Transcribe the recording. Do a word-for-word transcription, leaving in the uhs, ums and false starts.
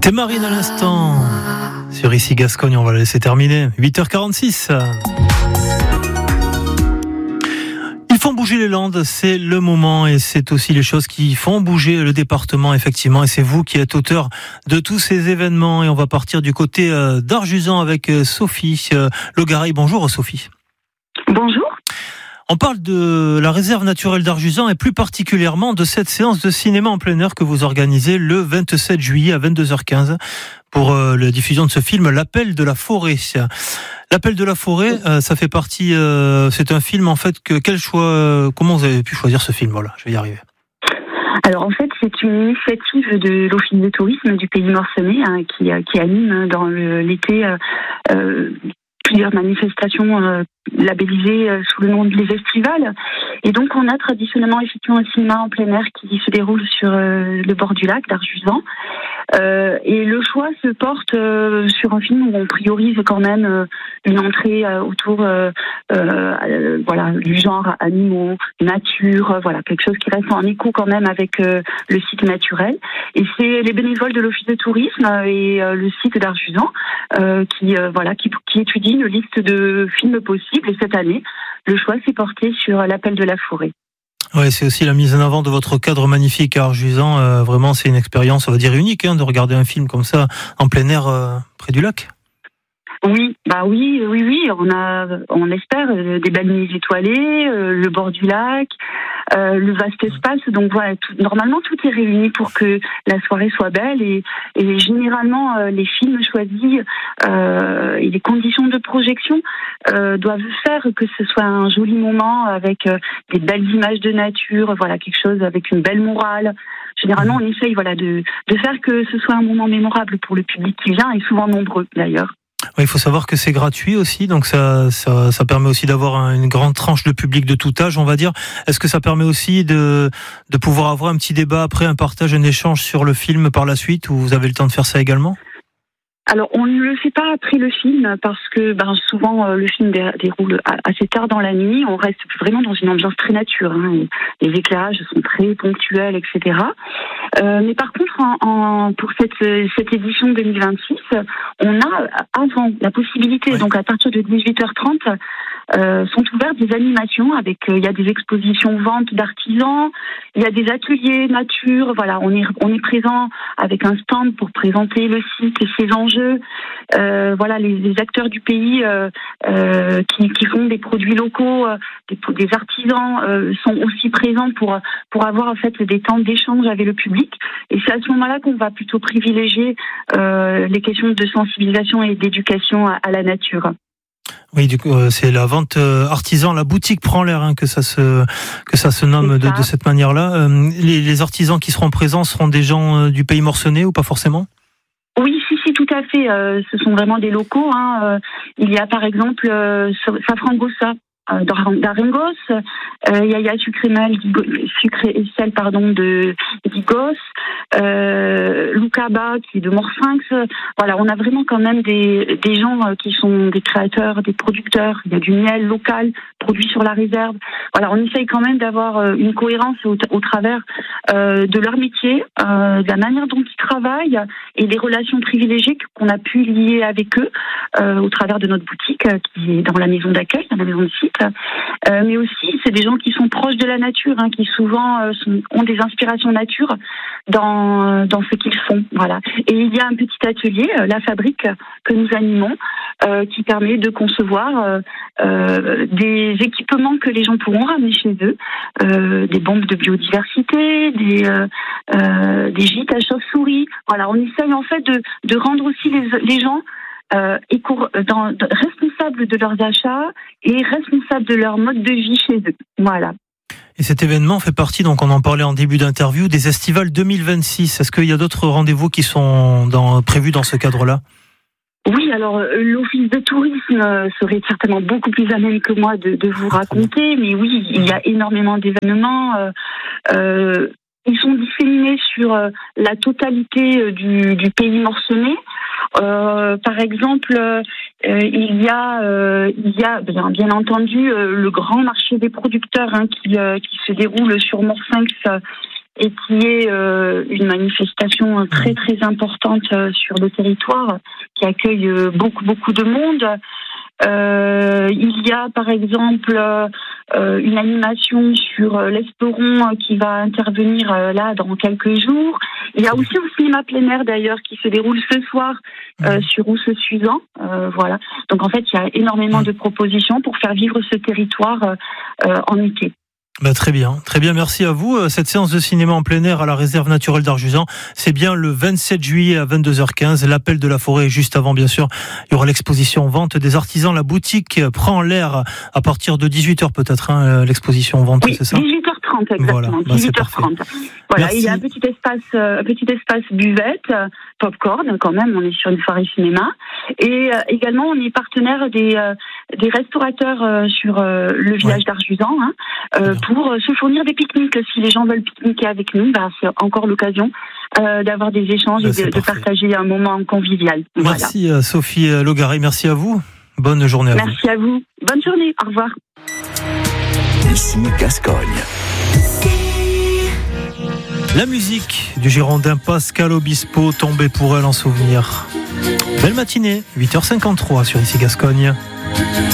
C'était Marine à l'instant sur Ici Gascogne, on va la laisser terminer. huit heures quarante-six. Ils font bouger les Landes, c'est le moment et c'est aussi les choses qui font bouger le département effectivement, et c'est vous qui êtes auteur de tous ces événements. Et on va partir du côté d'Arjuzan avec Sophie Logaray. Bonjour Sophie. Bonjour. On parle de la réserve naturelle d'Arjuzan et plus particulièrement de cette séance de cinéma en plein air que vous organisez le vingt-sept juillet à vingt-deux heures quinze pour euh, la diffusion de ce film L'Appel de la forêt. L'Appel de la forêt, euh, ça fait partie, euh, c'est un film en fait que quel choix, euh, comment vous avez pu choisir ce film? Voilà, je vais y arriver. Alors en fait, c'est une initiative de l'Office de tourisme du Pays Morcelais hein, qui, qui anime dans le, l'été euh, euh, plusieurs manifestations euh, labellisées euh, sous le nom de Les Estivales. Et donc on a traditionnellement effectivement un cinéma en plein air qui se déroule sur euh, le bord du lac d'Arjuzan. Euh, et le choix se porte euh, sur un film où on priorise quand même euh, une entrée euh, autour euh, euh, voilà, du genre animaux, nature, euh, voilà, quelque chose qui reste en écho quand même avec euh, le site naturel. Et c'est les bénévoles de l'Office de tourisme et euh, le site d'Arjuzan euh, qui, euh, voilà, qui, qui étudient une liste de films possibles. Et cette année, le choix s'est porté sur L'Appel de la forêt. Ouais, c'est aussi la mise en avant de votre cadre magnifique à Arjuzan. Euh, vraiment, c'est une expérience, on va dire, unique hein, de regarder un film comme ça en plein air euh, près du lac. Oui, bah oui, oui, oui. On a, on espère euh, des belles nuits étoilées, euh, le bord du lac, euh, le vaste espace. Donc voilà, tout, normalement tout est réuni pour que la soirée soit belle et, et généralement euh, les films choisis euh, et les conditions de projection euh, doivent faire que ce soit un joli moment avec euh, des belles images de nature, voilà, quelque chose avec une belle morale. Généralement, on essaye voilà de de faire que ce soit un moment mémorable pour le public qui vient et souvent nombreux d'ailleurs. Oui, il faut savoir que c'est gratuit aussi, donc ça, ça, ça permet aussi d'avoir une grande tranche de public de tout âge, on va dire. Est-ce que ça permet aussi de, de pouvoir avoir un petit débat après, un partage, un échange sur le film par la suite, ou vous avez le temps de faire ça également ? Alors, on ne le fait pas après le film parce que ben, souvent euh, le film dé- déroule assez tard dans la nuit. On reste vraiment dans une ambiance très nature. Hein. Les éclairages sont très ponctuels, et cetera. Euh, mais par contre, en, en, pour cette, cette édition deux mille vingt-six, on a avant la possibilité, oui. Donc à partir de dix-huit heures trente, euh, sont ouvertes des animations avec, il euh, y a des expositions ventes d'artisans, il y a des ateliers nature. Voilà, on est on est présent avec un stand pour présenter le site et ses enjeux. Euh, voilà, les, les acteurs du pays euh, euh, qui, qui font des produits locaux, euh, des, des artisans euh, sont aussi présents pour pour avoir en fait des temps d'échange avec le public. Et c'est à ce moment-là qu'on va plutôt privilégier euh, les questions de sensibilisation et d'éducation à, à la nature. Oui, du coup, c'est la vente artisan, la boutique prend l'air hein, que ça se que ça se nomme de, de cette manière-là. Euh, les, les artisans qui seront présents seront des gens du Pays Morcelais ou pas forcément ? Oui, si, si, tout à fait. Euh, ce sont vraiment des locaux. Hein. Euh, il y a par exemple euh, Safran Gossa euh, d'Arengos, euh, Yaya Sucremel, Sucré et sel, pardon, de d'Igos, euh, Lucaba qui est de Morsphinx. Voilà, on a vraiment quand même des des gens qui sont des créateurs, des producteurs. Il y a du miel local produit sur la réserve. Voilà, on essaye quand même d'avoir une cohérence au, au travers euh, de leur métier, euh, de la manière dont ils travaillent et des relations privilégiées qu'on a pu lier avec eux euh, au travers de notre boutique euh, qui est dans la maison d'accueil, dans la maison de site. Euh, mais aussi, c'est des gens qui sont proches de la nature, hein, qui souvent euh, sont, ont des inspirations nature dans dans ce qu'ils font. Voilà. Et il y a un petit atelier, euh, la fabrique, que nous animons, euh, qui permet de concevoir euh, euh, des équipements que les gens pourront ramener chez eux, euh, des bombes de biodiversité, des euh, euh, des gîtes à chauves-souris. Voilà, on essaye en fait de de rendre aussi les les gens Euh, éco, dans, de, responsables de leurs achats et responsables de leur mode de vie chez eux. Voilà. Et cet événement fait partie, donc on en parlait en début d'interview, des Estivales deux mille vingt-six. Est-ce qu'il y a d'autres rendez-vous qui sont dans, prévus dans ce cadre-là ? Oui, alors euh, l'Office de tourisme euh, serait certainement beaucoup plus à même que moi de, de vous raconter, mais oui, il y a énormément d'événements. Euh, euh, ils sont disséminés sur euh, la totalité euh, du, du Pays Morcelais. Euh, par exemple, euh, il y a, euh, il y a bien, bien entendu euh, le grand marché des producteurs hein, qui, euh, qui se déroule sur Morsphinx et qui est euh, une manifestation très très importante euh, sur le territoire, qui accueille euh, beaucoup beaucoup de monde. Euh, il y a par exemple euh, une animation sur euh, l'Esperon euh, qui va intervenir euh, là dans quelques jours. Il y a aussi un cinéma plein air d'ailleurs qui se déroule ce soir euh, sur Rousseux-Suzan. Euh, voilà. Donc en fait, il y a énormément de propositions pour faire vivre ce territoire euh, euh, en été. Bah, très bien, très bien, merci à vous. Cette séance de cinéma en plein air à la réserve naturelle d'Arjuzan, c'est bien le vingt-sept juillet à vingt-deux heures quinze, l'appel de la forêt. Juste avant, bien sûr, il y aura l'exposition vente des artisans. La boutique prend l'air à partir de dix-huit heures peut-être, hein, l'exposition vente, oui, c'est ça? dix-huit heures trente exactement, voilà, bah, dix-huit heures trente. Voilà, il y a un petit espace, euh, un petit espace buvette, euh, popcorn quand même, on est sur une soirée cinéma. Et euh, également, on est partenaire des, euh, des restaurateurs euh, sur euh, le village ouais. d'Arjuzan, hein, euh, pour euh, se fournir des pique-niques. Si les gens veulent pique-niquer avec nous, bah, c'est encore l'occasion euh, d'avoir des échanges bah, et de, de partager un moment convivial. Merci voilà. Sophie Logaré, merci à vous. Bonne journée à merci vous. Merci à vous. Bonne journée, au revoir. Ici Gascogne. La musique du Girondin Pascal Obispo tombée pour elle en souvenir. Belle matinée, huit heures cinquante-trois sur Ici Gascogne.